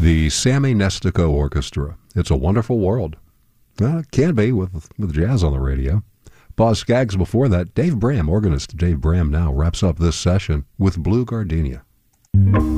The Sammy Nestico Orchestra. It's a Wonderful World. Well, it can be with jazz on the radio. Boz Scaggs before that. Dave Bram, organist Dave Bram, now wraps up this session with Blue Gardenia.